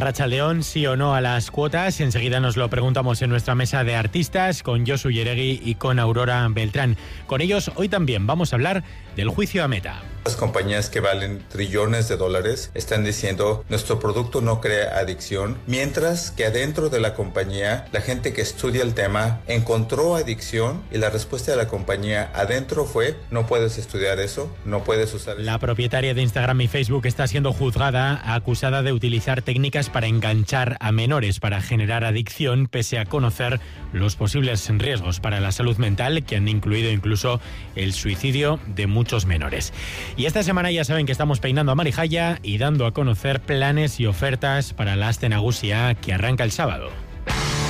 Arratsaldeón, sí o no a las cuotas. Enseguida nos lo preguntamos en nuestra mesa de artistas con Josu Yeregui y con Aurora Beltrán. Con ellos hoy también vamos a hablar del juicio a Meta. Las compañías que valen trillones de dólares están diciendo nuestro producto no crea adicción, mientras que adentro de la compañía la gente que estudia el tema encontró adicción y la respuesta de la compañía adentro fue: no puedes estudiar eso, no puedes usar eso. La propietaria de Instagram y Facebook está siendo juzgada, acusada de utilizar técnicas para enganchar a menores para generar adicción, pese a conocer los posibles riesgos para la salud mental que han incluido incluso el suicidio de muchos menores. Y esta semana ya saben que estamos peinando a Marijaya y dando a conocer planes y ofertas para la Aste Nagusia que arranca el sábado.